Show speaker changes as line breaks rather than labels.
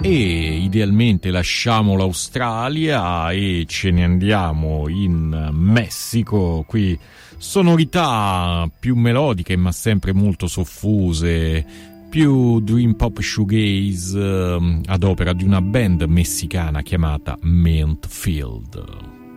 e idealmente lasciamo l'Australia e ce ne andiamo in Messico. Qui sonorità più melodiche ma sempre molto soffuse, più dream pop shoegaze ad opera di una band messicana chiamata Mintfield.